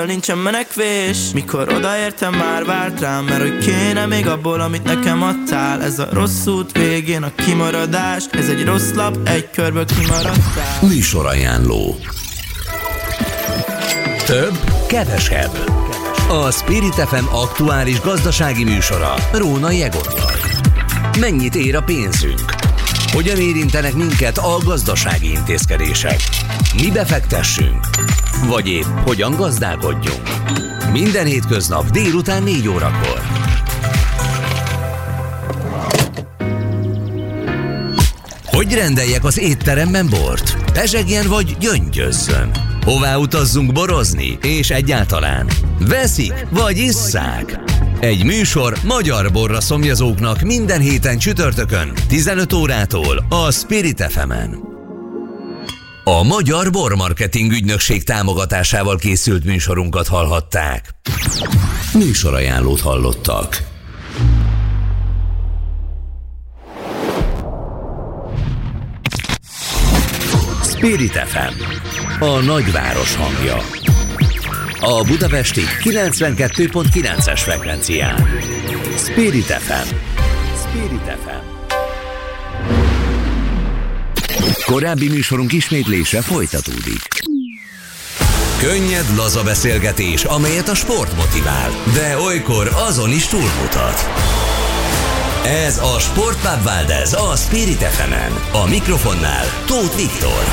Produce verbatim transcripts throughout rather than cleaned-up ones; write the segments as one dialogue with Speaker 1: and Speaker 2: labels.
Speaker 1: Nincsen menekvés, mikor odaértem már várt rám, mert hogy kéne még abból, amit nekem adtál. Ez a rossz út végén a kimaradás, ez egy rossz lap, egy körből kimaradtál.
Speaker 2: Műsorajánló. Több, kevesebb. A Spirit ef em aktuális gazdasági műsora Rónai Egottal. Mennyit ér a pénzünk? Hogyan érintenek minket a gazdasági intézkedések? Mi befektessünk? Vagy épp hogyan gazdálkodjunk? Minden hétköznap délután négy órakor. Hogy rendeljek az étteremben bort? Pezsegjen vagy gyöngyözzön? Hová utazzunk borozni? És egyáltalán veszik vagy isszák? Egy műsor magyar borra szomjazóknak minden héten csütörtökön tizenöt órától a Spirit ef emen. A Magyar Bormarketing Ügynökség támogatásával készült műsorunkat hallhatták. Műsorajánlót hallottak. Spirit ef em, a nagyváros hangja. A budapesti kilencvenkettő pont kilences frekvencián. Spirit ef em. Spirit ef em. Korábbi műsorunk ismétlése folytatódik. Könnyed, laza beszélgetés, amelyet a sport motivál, de olykor azon is túlmutat. Ez a Sportpub Valdez a Spirit ef emen. A mikrofonnál Tóth Viktor.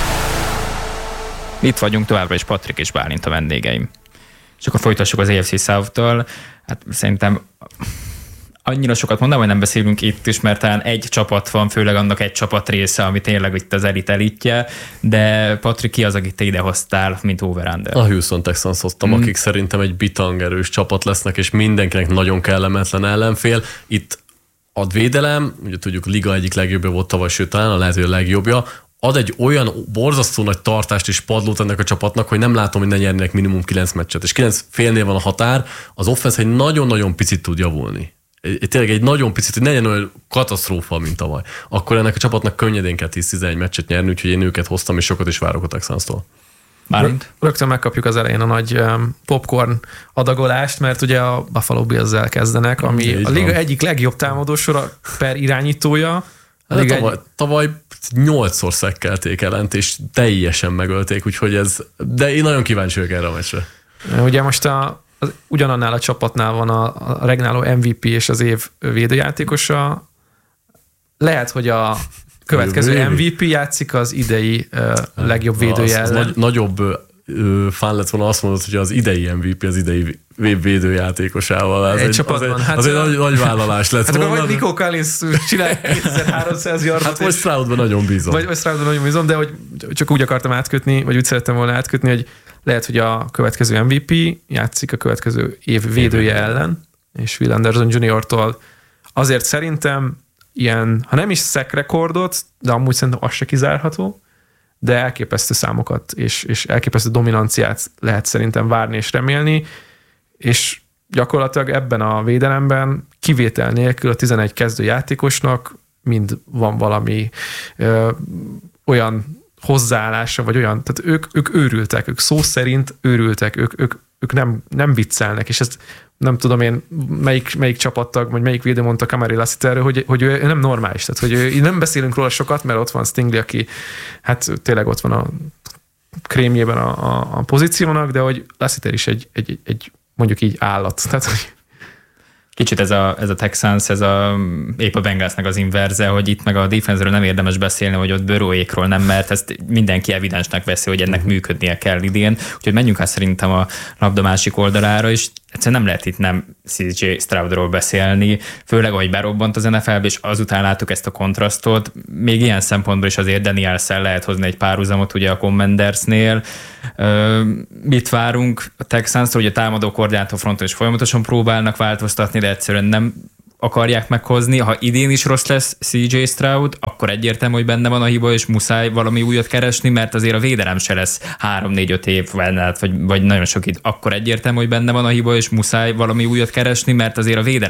Speaker 3: Itt vagyunk továbbra is, Patrik és Bálint a vendégeim. És akkor folytassuk az á ef cé South-tól. Hát szerintem annyira sokat mondom, hogy nem beszélünk itt is, mert talán egy csapat van, főleg annak egy csapat része, ami tényleg itt az elit elitje, de Patrik, ki az, akit te idehoztál, mint over-under?
Speaker 4: A Houston Texans hoztam, hmm. akik szerintem egy bitangerős csapat lesznek, és mindenkinek nagyon kellemetlen ellenfél. Itt a védelem, ugye tudjuk, a liga egyik legjobbja volt tavaly, sőt talán a lehető legjobbja, ad egy olyan borzasztó nagy tartást és padlót ennek a csapatnak, hogy nem látom, hogy ne nyernének minimum kilenc meccset. És kilenc félnél van a határ, az offense egy nagyon-nagyon picit tud javulni. Egy, tényleg egy nagyon picit, hogy ne legyen olyan katasztrófa, mint tavaly. Akkor ennek a csapatnak könnyedén kell tíz-tizenegy meccset nyerni, úgyhogy én őket hoztam, és sokat is várok a Texanstól.
Speaker 5: Bármint. Rögtön megkapjuk az elején a nagy popcorn adagolást, mert ugye a Buffalo Bills-zel kezdenek, ami így a liga van. Egyik legjobb támadósora per irányítója.
Speaker 4: Hát tavaly, egy... tavaly nyolcszor szekkelték ellent, és teljesen megölték, úgyhogy ez... De én nagyon kíváncsi vagyok erre a meccsre.
Speaker 5: Ugye most a, az, ugyanannál a csapatnál van a, a regnáló em vé pé és az év védőjátékosa. Lehet, hogy a következő em vé pé játszik az idei uh, legjobb védője ellen. Nagy,
Speaker 4: nagyobb uh, fán lett volna azt mondod, hogy az idei em vé pé az idei védőjátékosával. Az egy, egy csapatban. Az egy, hát, az egy nagy, nagy vállalás lett
Speaker 5: hát
Speaker 4: volna.
Speaker 5: Hát akkor Nico Collins csinál kétezer-háromszáz yardot.
Speaker 4: Hát vagy Stroudban nagyon bízom.
Speaker 5: Vagy, vagy Stroudban nagyon bízom, de hogy csak úgy akartam átkötni, vagy úgy szerettem volna átkötni, hogy lehet, hogy a következő em vé pé játszik a következő év védője ellen, és Will Anderson juniortól azért szerintem ilyen, ha nem is sack rekordot, de amúgy szerintem az se kizárható, de elképesztő számokat és, és elképesztő dominanciát lehet szerintem várni és remélni, és gyakorlatilag ebben a védelemben kivétel nélkül a tizenegy kezdő játékosnak mind van valami ö, olyan hozzáállása, vagy olyan, tehát ők, ők őrültek, ők szó szerint őrültek, ők, ők, ők nem, nem viccelnek, és ezt nem tudom én, melyik, melyik csapattag, vagy melyik védő mondta Kamari Lassiterről, hogy, hogy ő nem normális, tehát hogy ő, nem beszélünk róla sokat, mert ott van Stingley, aki hát tényleg ott van a krémjében a, a, a pozíciónak, de hogy Lassiter is egy, egy, egy mondjuk így állat. Tehát, hogy
Speaker 3: kicsit ez a, ez a Texans, ez a, épp a Bengalsnek az inverze, hogy itt meg a defense-ről nem érdemes beszélni, hogy ott Burrowékról nem, mert ezt mindenki evidensnek veszi, hogy ennek működnie kell idén. Úgyhogy menjünk át szerintem a labda másik oldalára, és egyszerűen nem lehet itt nem cé jé Stroudról beszélni, főleg, ahogy berobbant az en ef el-be, és azután láttuk ezt a kontrasztot. Még ilyen szempontból is azért Daniels-szel lehet hozni egy párhuzamot ugye a Commandersnél. Mit várunk a Texans-tól, hogy a támadó koordinátor fronton is folyamatosan próbálnak változtatni, de egyszerűen nem akarják meghozni. Ha idén is rossz lesz cé jé Stroud, akkor egyértelmű, hogy benne van a hiba, és muszáj valami újat keresni, mert azért a védelem se lesz három-négy-öt év, vagy, vagy nagyon sok itt. Akkor egyértelmű, hogy benne van a hiba, és muszáj valami újat keresni, mert azért a védelem